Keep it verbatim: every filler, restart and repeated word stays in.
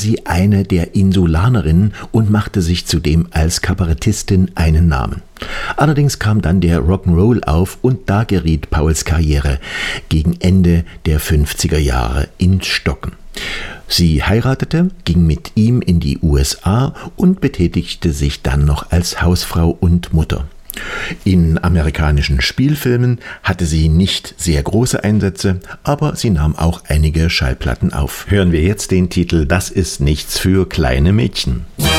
sie eine der Insulanerinnen und machte sich zudem als Kabarettistin einen Namen. Allerdings kam dann der Rock'n'Roll auf und da geriet Pauls Karriere gegen Ende der fünfziger Jahre ins Stocken. Sie heiratete, ging mit ihm in die U S A und betätigte sich dann noch als Hausfrau und Mutter. In amerikanischen Spielfilmen hatte sie nicht sehr große Einsätze, aber sie nahm auch einige Schallplatten auf. Hören wir jetzt den Titel »Das ist nichts für kleine Mädchen«.